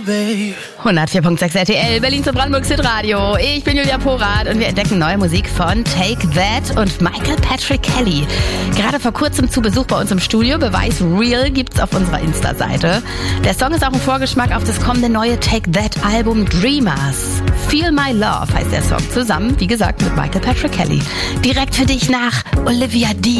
104.6 RTL, Berlin zu Brandenburgs Hitradio. Ich bin Julia Porath und wir entdecken neue Musik von Take That und Michael Patrick Kelly. Gerade vor kurzem zu Besuch bei uns im Studio. Beweis Real gibt's auf unserer Insta-Seite. Der Song ist auch ein Vorgeschmack auf das kommende neue Take That Album Dreamers. Feel My Love heißt der Song. Zusammen, wie gesagt, mit Michael Patrick Kelly. Direkt für dich nach Olivia D.